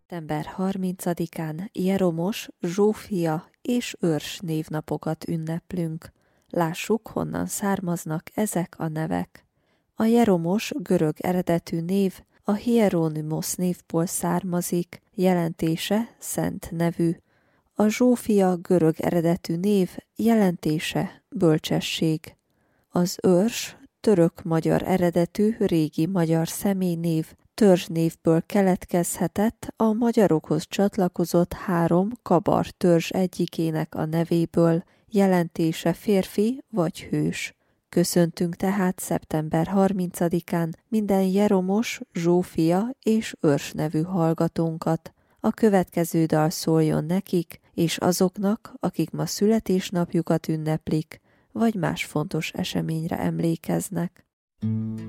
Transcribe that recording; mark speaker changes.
Speaker 1: Szeptember 30-án Jeromos, Zsófia és Őrs névnapokat ünneplünk. Lássuk, honnan származnak ezek a nevek. A Jeromos görög eredetű név a Hieronymos névból származik, jelentése szent nevű. A Zsófia görög eredetű név, jelentése bölcsesség. Az Őrs török-magyar eredetű régi magyar személynév, törzsnévből keletkezhetett a magyarokhoz csatlakozott 3 kabar törzs egyikének a nevéből, jelentése férfi vagy hős. Köszöntünk tehát szeptember 30-án minden Jeromos, Zsófia és Őrs nevű hallgatónkat. A következő dal szóljon nekik, és azoknak, akik ma születésnapjukat ünneplik, vagy más fontos eseményre emlékeznek.